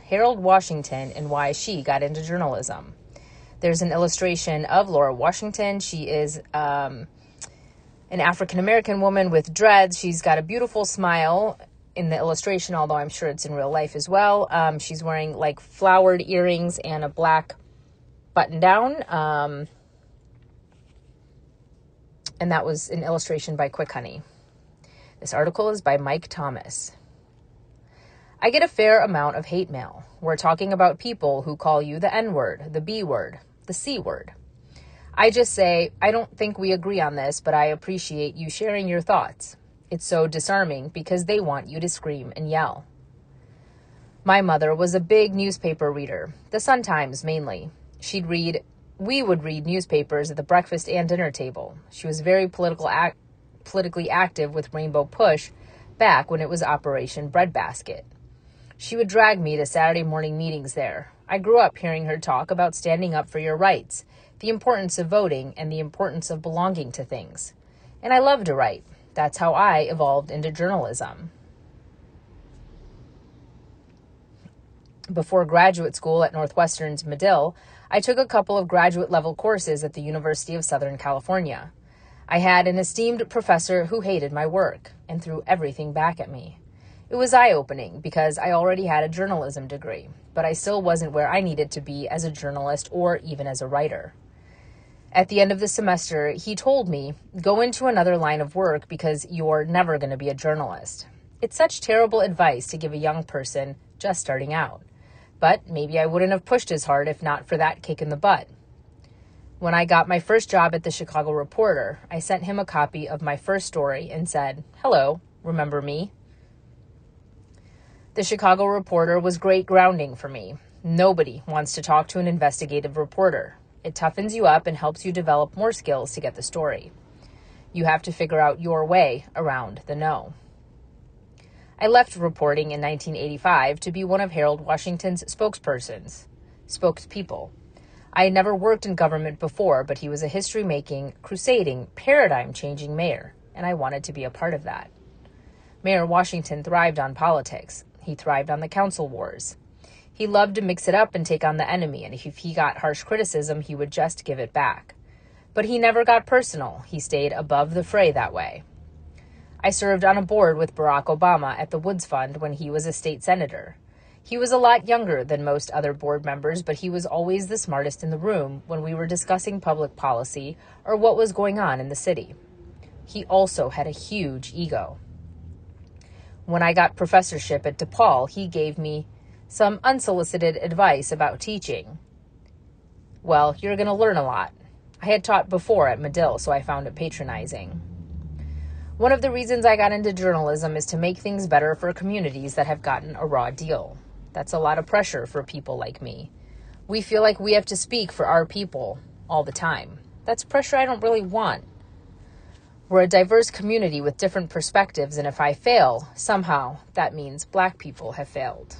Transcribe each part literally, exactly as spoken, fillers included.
Harold Washington and Why She Got Into Journalism. There's an illustration of Laura Washington. She is um, an African-American woman with dreads. She's got a beautiful smile in the illustration, although I'm sure it's in real life as well. Um, she's wearing like flowered earrings and a black button down. Um, and that was an illustration by Quick Honey. This article is by Mike Thomas. I get a fair amount of hate mail. We're talking about people who call you the N-word, the B-word, the C-word. I just say, I don't think we agree on this, but I appreciate you sharing your thoughts. It's so disarming because they want you to scream and yell. My mother was a big newspaper reader, the Sun-Times mainly. She'd read, we would read newspapers at the breakfast and dinner table. She was very political ac- politically active with Rainbow Push back when it was Operation Breadbasket. She would drag me to Saturday morning meetings there. I grew up hearing her talk about standing up for your rights, the importance of voting, and the importance of belonging to things. And I loved to write. That's how I evolved into journalism. Before graduate school at Northwestern's Medill, I took a couple of graduate-level courses at the University of Southern California. I had an esteemed professor who hated my work and threw everything back at me. It was eye-opening because I already had a journalism degree, but I still wasn't where I needed to be as a journalist or even as a writer. At the end of the semester, he told me, go into another line of work because you're never going to be a journalist. It's such terrible advice to give a young person just starting out. But maybe I wouldn't have pushed as hard if not for that kick in the butt. When I got my first job at the Chicago Reporter, I sent him a copy of my first story and said, hello, remember me? The Chicago Reporter was great grounding for me. Nobody wants to talk to an investigative reporter. It toughens you up and helps you develop more skills to get the story. You have to figure out your way around the no. I left reporting in nineteen eighty-five to be one of Harold Washington's spokespersons, spokespeople. I had never worked in government before, but he was a history-making, crusading, paradigm-changing mayor, and I wanted to be a part of that. Mayor Washington thrived on politics. He thrived on the council wars. He loved to mix it up and take on the enemy, and if he got harsh criticism, he would just give it back. But he never got personal. He stayed above the fray that way. I served on a board with Barack Obama at the Woods Fund when he was a state senator. He was a lot younger than most other board members, but he was always the smartest in the room when we were discussing public policy or what was going on in the city. He also had a huge ego. When I got professorship at DePaul, he gave me some unsolicited advice about teaching. Well, you're going to learn a lot. I had taught before at Medill, so I found it patronizing. One of the reasons I got into journalism is to make things better for communities that have gotten a raw deal. That's a lot of pressure for people like me. We feel like we have to speak for our people all the time. That's pressure I don't really want. We're a diverse community with different perspectives, and if I fail, somehow that means Black people have failed.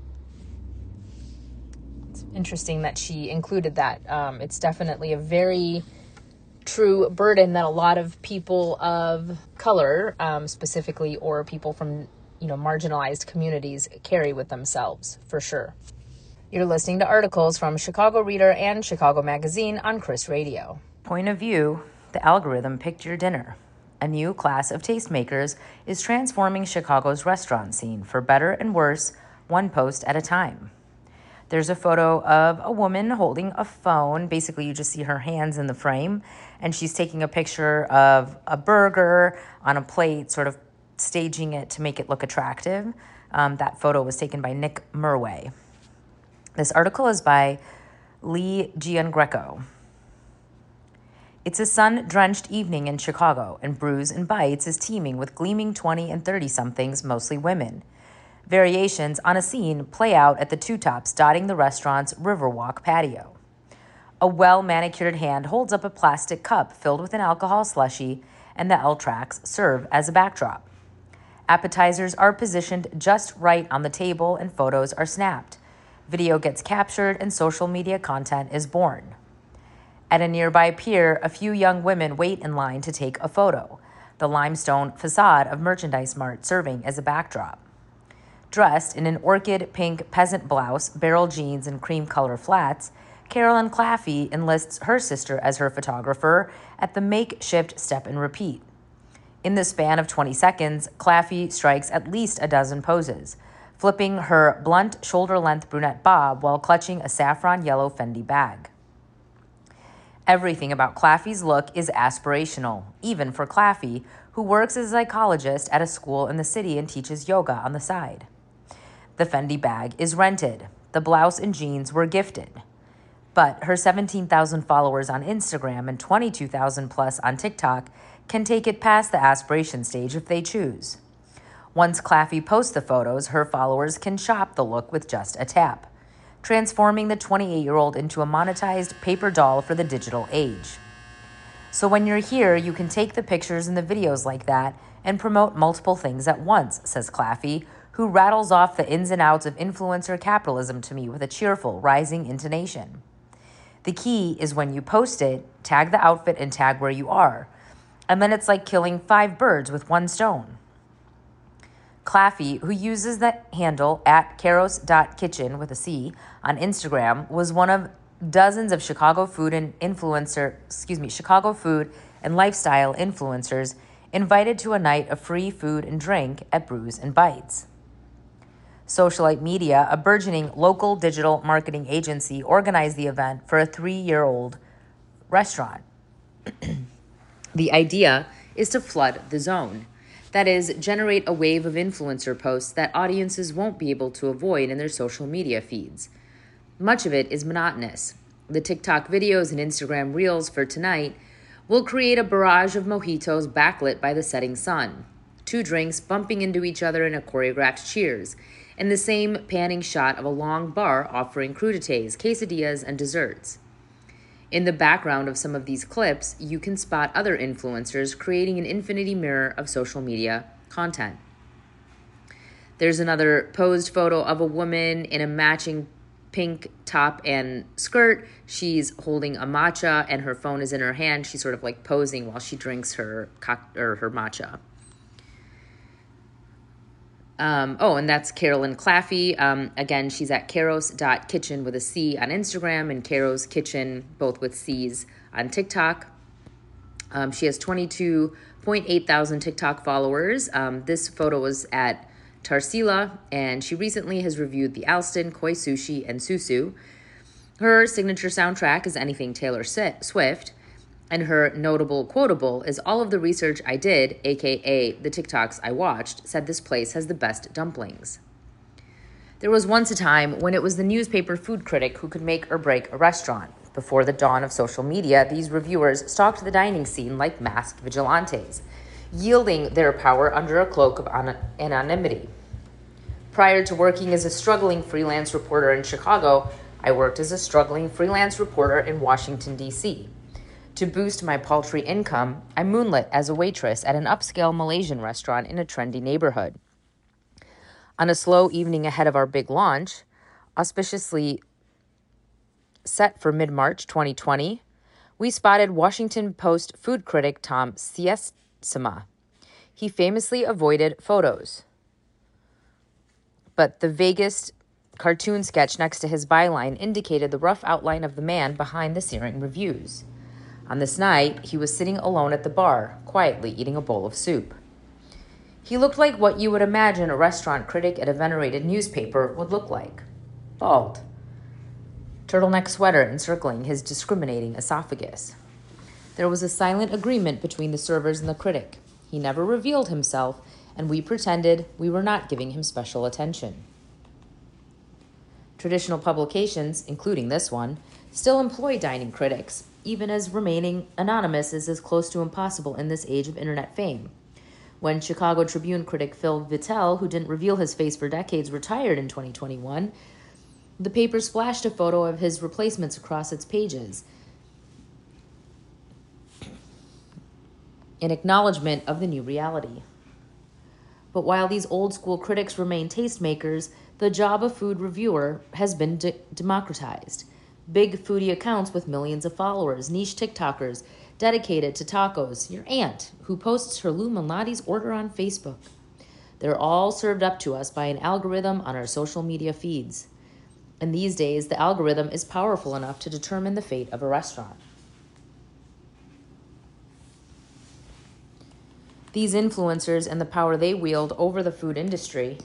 It's interesting that she included that. Um, it's definitely a very true burden that a lot of people of color, um, specifically, or people from, you know, marginalized communities carry with themselves, for sure. You're listening to articles from Chicago Reader and Chicago Magazine on Chris Radio. Point of view, the algorithm picked your dinner. A new class of tastemakers is transforming Chicago's restaurant scene for better and worse, one post at a time. There's a photo of a woman holding a phone. Basically, you just see her hands in the frame, and she's taking a picture of a burger on a plate, sort of staging it to make it look attractive. Um, that photo was taken by Nick Murway. This article is by Lee Giangreco. It's a sun-drenched evening in Chicago, and Brews and Bites is teeming with gleaming twenty and thirty-somethings, mostly women. Variations on a scene play out at the two tops dotting the restaurant's Riverwalk patio. A well-manicured hand holds up a plastic cup filled with an alcohol slushie, and the L-tracks serve as a backdrop. Appetizers are positioned just right on the table, and photos are snapped. Video gets captured, and social media content is born. At a nearby pier, a few young women wait in line to take a photo, the limestone facade of Merchandise Mart serving as a backdrop. Dressed in an orchid pink peasant blouse, barrel jeans, and cream color flats, Carolyn Claffey enlists her sister as her photographer at the makeshift step and repeat. In the span of twenty seconds, Claffey strikes at least a dozen poses, flipping her blunt shoulder-length brunette bob while clutching a saffron yellow Fendi bag. Everything about Claffey's look is aspirational, even for Claffey, who works as a psychologist at a school in the city and teaches yoga on the side. The Fendi bag is rented. The blouse and jeans were gifted. But her seventeen thousand followers on Instagram and twenty-two thousand plus on TikTok can take it past the aspiration stage if they choose. Once Claffey posts the photos, her followers can shop the look with just a tap, transforming the twenty-eight-year-old into a monetized paper doll for the digital age. So when you're here, you can take the pictures and the videos like that and promote multiple things at once, says Claffey, who rattles off the ins and outs of influencer capitalism to me with a cheerful, rising intonation. The key is when you post it, tag the outfit and tag where you are. And then it's like killing five birds with one stone. Claffey, who uses the handle at caros dot kitchen with a C on Instagram, was one of dozens of Chicago food and influencer, excuse me, Chicago food and lifestyle influencers invited to a night of free food and drink at Brews and Bites. Socialite Media, a burgeoning local digital marketing agency, organized the event for a three-year-old restaurant. The idea is to flood the zone. That is, generate a wave of influencer posts that audiences won't be able to avoid in their social media feeds. Much of it is monotonous. The TikTok videos and Instagram reels for tonight will create a barrage of mojitos backlit by the setting sun, two drinks bumping into each other in a choreographed cheers, and the same panning shot of a long bar offering crudités, quesadillas, and desserts. In the background of some of these clips, you can spot other influencers creating an infinity mirror of social media content. There's another posed photo of a woman in a matching pink top and skirt. She's holding a matcha and her phone is in her hand. She's sort of like posing while she drinks her cock- or her matcha. Um, oh, and that's Carolyn Claffey. Um, again, she's at caros dot kitchen with a C on Instagram and Caros Kitchen, both with C's, on TikTok. Um, she has twenty-two point eight thousand TikTok followers. Um, this photo was at Tarsila, and she recently has reviewed the Alston, Koi Sushi, and Susu. Her signature soundtrack is anything Taylor Swift, and her notable quotable is all of the research I did, aka the TikToks I watched, said this place has the best dumplings. There was once a time when it was the newspaper food critic who could make or break a restaurant. Before the dawn of social media, these reviewers stalked the dining scene like masked vigilantes, yielding their power under a cloak of an- anonymity. Prior to working as a struggling freelance reporter in Chicago, I worked as a struggling freelance reporter in Washington, D C To boost my paltry income, I moonlit as a waitress at an upscale Malaysian restaurant in a trendy neighborhood. On a slow evening ahead of our big launch, auspiciously set for mid-March twenty twenty, we spotted Washington Post food critic Tom Siesema. He famously avoided photos, but the vaguest cartoon sketch next to his byline indicated the rough outline of the man behind the searing reviews. On this night, he was sitting alone at the bar, quietly eating a bowl of soup. He looked like what you would imagine a restaurant critic at a venerated newspaper would look like. Bald. Turtleneck sweater encircling his discriminating esophagus. There was a silent agreement between the servers and the critic. He never revealed himself, and we pretended we were not giving him special attention. Traditional publications, including this one, still employ dining critics, even as remaining anonymous is as close to impossible in this age of internet fame. When Chicago Tribune critic Phil Vitale, who didn't reveal his face for decades, retired in twenty twenty-one, the paper splashed a photo of his replacements across its pages in acknowledgement of the new reality. But while these old-school critics remain tastemakers, the job of food reviewer has been de- democratized. Big foodie accounts with millions of followers, niche TikTokers dedicated to tacos, your aunt who posts her Lou Malnati's order on Facebook. They're all served up to us by an algorithm on our social media feeds. And these days, the algorithm is powerful enough to determine the fate of a restaurant. These influencers and the power they wield over the food industry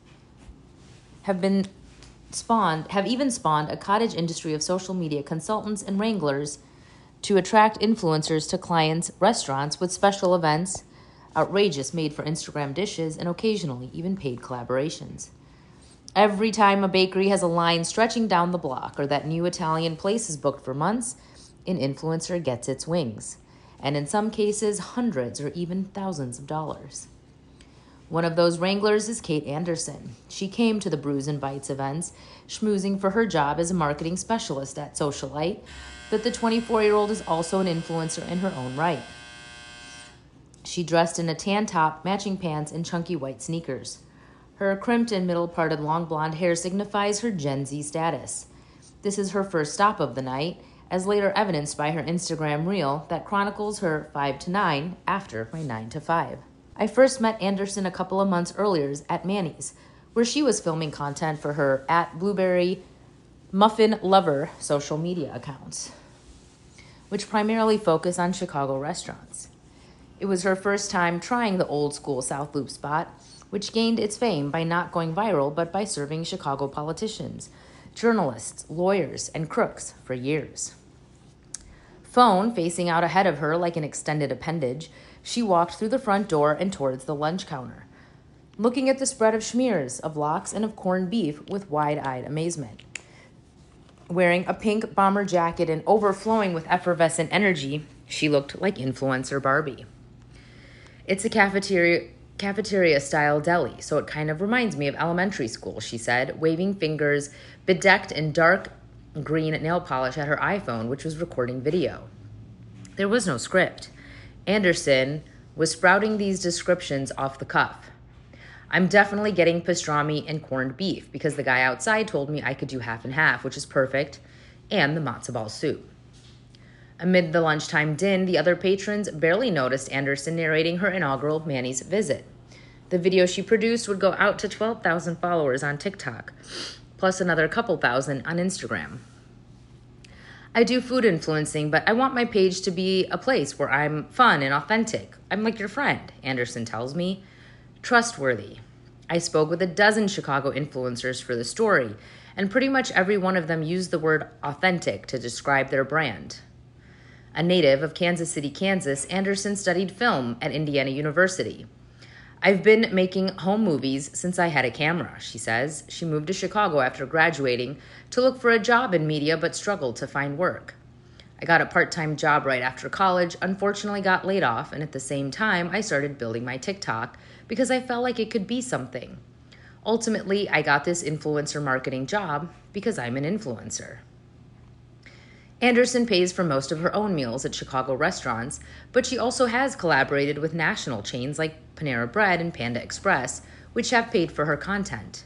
have been spawned, have even spawned a cottage industry of social media consultants and wranglers to attract influencers to clients' restaurants with special events, outrageous made-for-Instagram dishes, and occasionally even paid collaborations. Every time a bakery has a line stretching down the block or that new Italian place is booked for months, an influencer gets its wings, and in some cases, hundreds or even thousands of dollars. One of those wranglers is Kate Anderson. She came to the Brews and Bites events, schmoozing for her job as a marketing specialist at Socialite, but the twenty-four-year-old is also an influencer in her own right. She dressed in a tan top, matching pants, and chunky white sneakers. Her crimped and middle-parted long blonde hair signifies her Gen Z status. This is her first stop of the night, as later evidenced by her Instagram reel that chronicles her five to nine after my nine to five. I first met Anderson a couple of months earlier at Manny's, where she was filming content for her at Blueberry Muffin Lover social media accounts, which primarily focus on Chicago restaurants. It was her first time trying the old-school South Loop spot, which gained its fame by not going viral but by serving Chicago politicians, journalists, lawyers, and crooks for years. Phone facing out ahead of her like an extended appendage, she walked through the front door and towards the lunch counter, looking at the spread of schmears, of lox, and of corned beef with wide-eyed amazement. Wearing a pink bomber jacket and overflowing with effervescent energy, she looked like influencer Barbie. It's a cafeteria cafeteria-style deli, so it kind of reminds me of elementary school, she said, waving fingers bedecked in dark green nail polish at her iPhone, which was recording video. There was no script. Anderson was sprouting these descriptions off the cuff. I'm definitely getting pastrami and corned beef because the guy outside told me I could do half and half, which is perfect, and the matzo ball soup. Amid the lunchtime din, the other patrons barely noticed Anderson narrating her inaugural Manny's visit. The video she produced would go out to twelve thousand followers on TikTok, plus another couple thousand on Instagram. I do food influencing, but I want my page to be a place where I'm fun and authentic. I'm like your friend, Anderson tells me. Trustworthy. I spoke with a dozen Chicago influencers for the story, and pretty much every one of them used the word authentic to describe their brand. A native of Kansas City, Kansas, Anderson studied film at Indiana University. I've been making home movies since I had a camera, she says. She moved to Chicago after graduating to look for a job in media but struggled to find work. I got a part-time job right after college, unfortunately got laid off, and at the same time, I started building my TikTok because I felt like it could be something. Ultimately, I got this influencer marketing job because I'm an influencer. Anderson pays for most of her own meals at Chicago restaurants, but she also has collaborated with national chains like Panera Bread and Panda Express, which have paid for her content.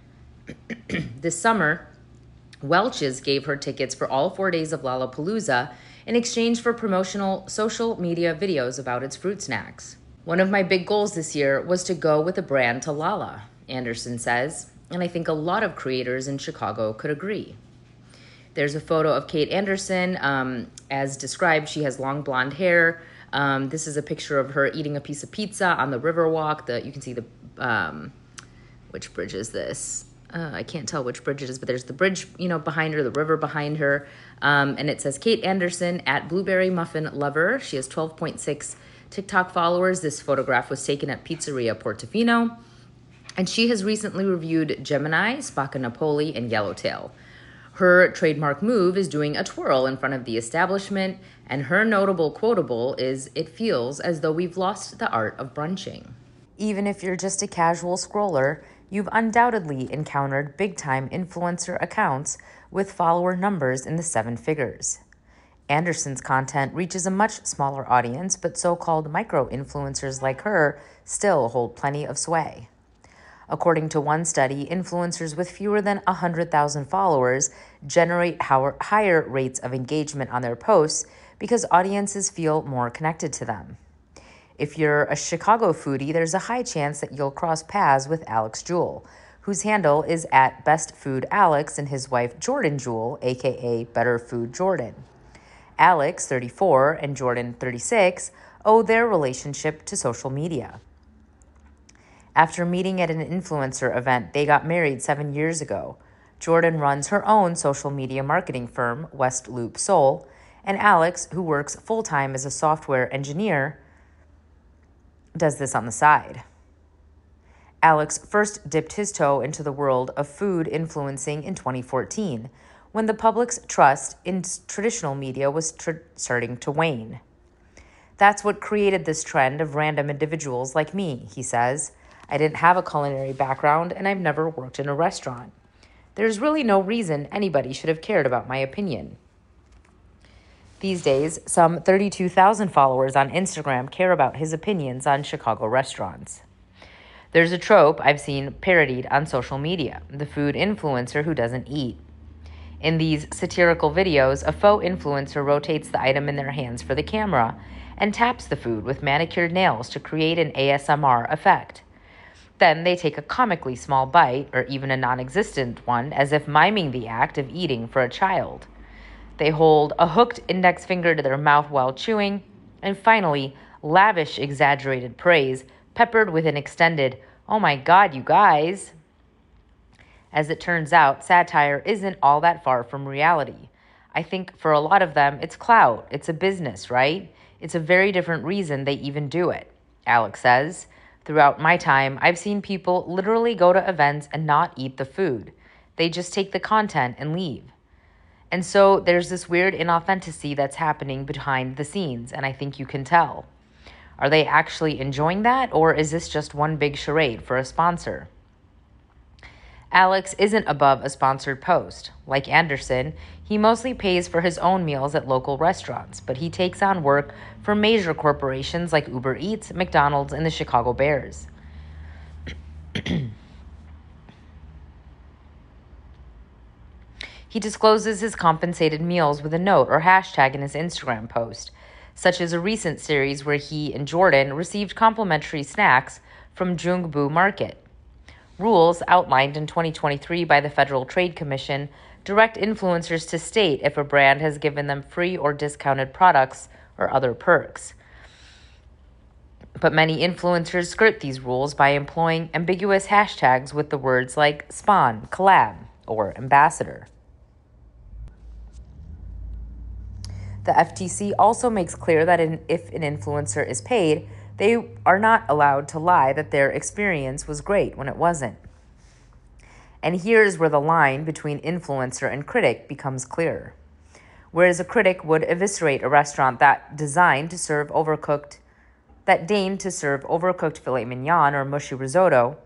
This summer, Welch's gave her tickets for all four days of Lollapalooza in exchange for promotional social media videos about its fruit snacks. One of my big goals this year was to go with a brand to Lala, Anderson says, and I think a lot of creators in Chicago could agree. There's a photo of Kate Anderson. Um, as described, she has long blonde hair. Um, this is a picture of her eating a piece of pizza on the Riverwalk. The, you can see the, um, which bridge is this? Uh, I can't tell which bridge it is, but there's the bridge, you know, behind her, the river behind her. Um, and it says Kate Anderson at Blueberry Muffin Lover. She has twelve point six TikTok followers. This photograph was taken at Pizzeria Portofino. And she has recently reviewed Gemini, Spacca Napoli, and Yellowtail. Her trademark move is doing a twirl in front of the establishment, and her notable quotable is, "It feels as though we've lost the art of brunching." Even if you're just a casual scroller, you've undoubtedly encountered big-time influencer accounts with follower numbers in the seven figures. Anderson's content reaches a much smaller audience, but so-called micro-influencers like her still hold plenty of sway. According to one study, influencers with fewer than one hundred thousand followers generate higher rates of engagement on their posts because audiences feel more connected to them. If you're a Chicago foodie, there's a high chance that you'll cross paths with Alex Jewell, whose handle is at Best Food Alex, and his wife Jordan Jewell, aka Better Food Jordan. Alex, thirty-four, and Jordan, thirty-six, owe their relationship to social media. After meeting at an influencer event, they got married seven years ago. Jordan runs her own social media marketing firm, West Loop Soul, and Alex, who works full-time as a software engineer, does this on the side. Alex first dipped his toe into the world of food influencing in twenty fourteen, when the public's trust in traditional media was tr- starting to wane. That's what created this trend of random individuals like me, he says. I didn't have a culinary background, and I've never worked in a restaurant. There's really no reason anybody should have cared about my opinion. These days, some thirty-two thousand followers on Instagram care about his opinions on Chicago restaurants. There's a trope I've seen parodied on social media, the food influencer who doesn't eat. In these satirical videos, a faux influencer rotates the item in their hands for the camera and taps the food with manicured nails to create an A S M R effect. Then they take a comically small bite, or even a non-existent one, as if miming the act of eating for a child. They hold a hooked index finger to their mouth while chewing, and finally, lavish exaggerated praise, peppered with an extended, "Oh my God, you guys." As it turns out, satire isn't all that far from reality. I think for a lot of them, it's clout. It's a business, right? It's a very different reason they even do it, Alex says. Throughout my time, I've seen people literally go to events and not eat the food. They just take the content and leave. And so there's this weird inauthenticity that's happening behind the scenes, and I think you can tell. Are they actually enjoying that, or is this just one big charade for a sponsor? Alex isn't above a sponsored post. Like Anderson, he mostly pays for his own meals at local restaurants, but he takes on work for major corporations like Uber Eats, McDonald's, and the Chicago Bears. He discloses his compensated meals with a note or hashtag in his Instagram post, such as a recent series where he and Jordan received complimentary snacks from Jungbu Market. Rules outlined in twenty twenty-three by the Federal Trade Commission direct influencers to state if a brand has given them free or discounted products or other perks. But many influencers skirt these rules by employing ambiguous hashtags with the words like spawn, collab, or ambassador. The F T C also makes clear that in, if an influencer is paid, they are not allowed to lie that their experience was great when it wasn't. And here's where the line between influencer and critic becomes clear. Whereas a critic would eviscerate a restaurant that designed to serve overcooked, that deigned to serve overcooked filet mignon or mushy risotto,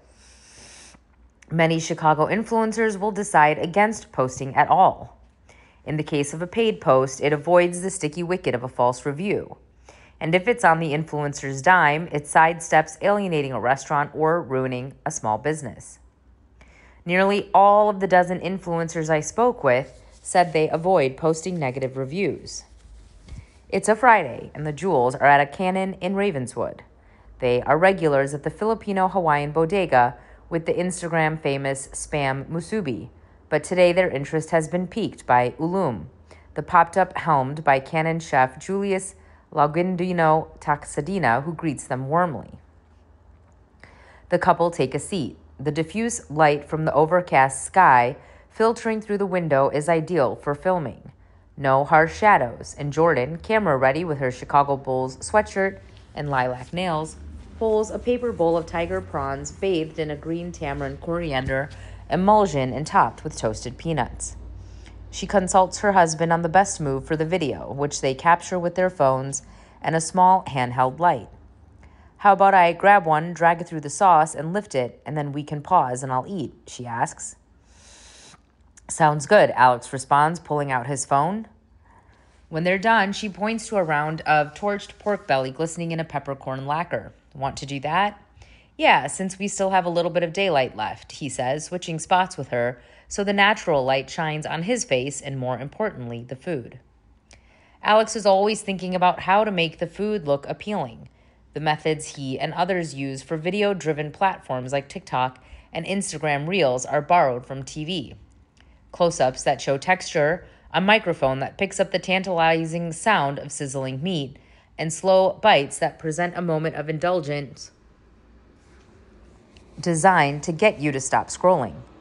many Chicago influencers will decide against posting at all. In the case of a paid post, it avoids the sticky wicket of a false review. And if it's on the influencer's dime, it sidesteps alienating a restaurant or ruining a small business. Nearly all of the dozen influencers I spoke with said they avoid posting negative reviews. It's a Friday, and the Jewells are at a Cannon in Ravenswood. They are regulars at the Filipino-Hawaiian bodega with the Instagram famous Spam Musubi, but today their interest has been piqued by Ulum, the popped-up helmed by Cannon chef Julius Laugundino Taxadina, who greets them warmly. The couple take a seat. The diffuse light from the overcast sky filtering through the window is ideal for filming. No harsh shadows, and Jordan, camera ready with her Chicago Bulls sweatshirt and lilac nails, pulls a paper bowl of tiger prawns bathed in a green tamarind coriander emulsion and topped with toasted peanuts. She consults her husband on the best move for the video, which they capture with their phones and a small handheld light. "How about I grab one, drag it through the sauce, and lift it, and then we can pause and I'll eat?" she asks. "Sounds good," Alex responds, pulling out his phone. When they're done, she points to a round of torched pork belly glistening in a peppercorn lacquer. "Want to do that?" "Yeah, since we still have a little bit of daylight left," he says, switching spots with her so the natural light shines on his face and, more importantly, the food. Alex is always thinking about how to make the food look appealing. The methods he and others use for video-driven platforms like TikTok and Instagram Reels are borrowed from T V. Close-ups that show texture, a microphone that picks up the tantalizing sound of sizzling meat, and slow bites that present a moment of indulgence designed to get you to stop scrolling.